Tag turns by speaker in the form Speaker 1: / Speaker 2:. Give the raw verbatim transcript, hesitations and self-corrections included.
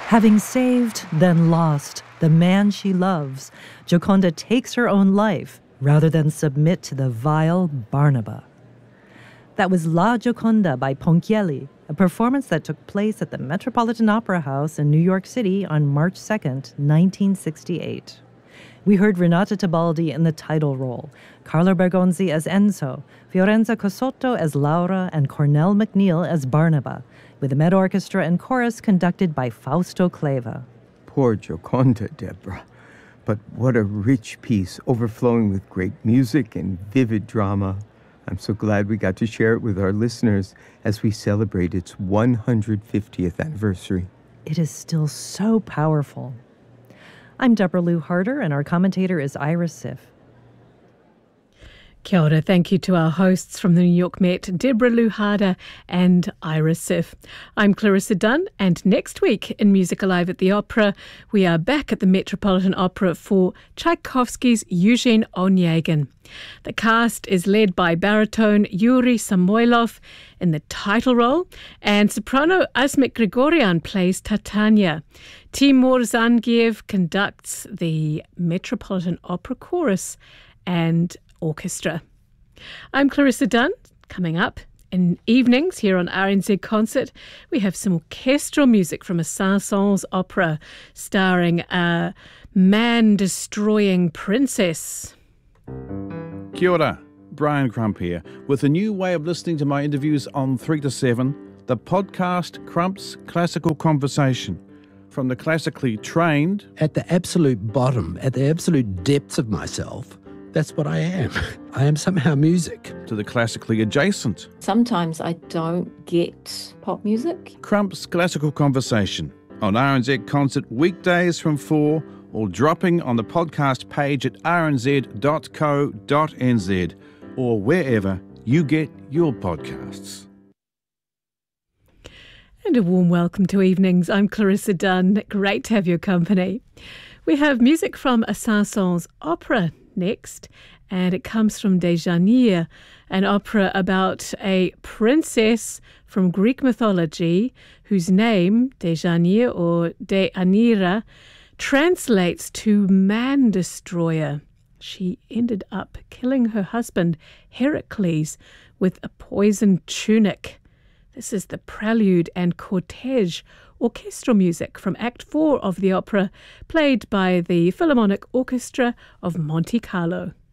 Speaker 1: Having saved, then lost, the man she loves, Gioconda takes her own life rather than submit to the vile Barnaba. That was La Gioconda by Ponchielli, a performance that took place at the Metropolitan Opera House in New York City on March second, nineteen sixty-eight. We heard Renata Tebaldi in the title role, Carlo Bergonzi as Enzo, Fiorenza Cosotto as Laura, and Cornell McNeil as Barnaba, with the Met Orchestra and chorus conducted by Fausto Cleva.
Speaker 2: Poor Gioconda, Deborah. But what a rich piece, overflowing with great music and vivid drama. I'm so glad we got to share it with our listeners as we celebrate its one hundred fiftieth anniversary.
Speaker 1: It is still so powerful. I'm Deborah Lou Harder, and our commentator is Iris Siff.
Speaker 3: Kia ora. Thank you to our hosts from the New York Met, Deborah Lou Harder and Iris Siff. I'm Clarissa Dunn, and next week in Music Alive at the Opera, we are back at the Metropolitan Opera for Tchaikovsky's Eugene Onegin. The cast is led by baritone Yuri Samoilov in the title role, and soprano Asmik Grigorian plays Titania. Timur Zangiev conducts the Metropolitan Opera Chorus and Orchestra. I'm Clarissa Dunn. Coming up in evenings here on R N Z Concert, we have some orchestral music from a Saint-Saëns opera starring a man-destroying princess.
Speaker 4: Kia ora, Brian Crump here, with a new way of listening to my interviews on three to seven, the podcast Crump's Classical Conversation. From the classically trained...
Speaker 5: At the absolute bottom, at the absolute depths of myself, that's what I am. I am somehow music.
Speaker 4: To the classically adjacent.
Speaker 6: Sometimes I don't get pop music.
Speaker 4: Crump's Classical Conversation on R N Z Concert weekdays from four, or dropping on the podcast page at r n z dot co dot n z or wherever you get your podcasts.
Speaker 3: And a warm welcome to Evenings. I'm Clarissa Dunn. Great to have your company. We have music from a Saint-Saëns opera next, and it comes from Dejanier, an opera about a princess from Greek mythology whose name, Dejanier or Deianira, translates to man-destroyer. She ended up killing her husband, Heracles, with a poisoned tunic. This is the prelude and cortege orchestral music from Act four of the opera, played by the Philharmonic Orchestra of Monte Carlo.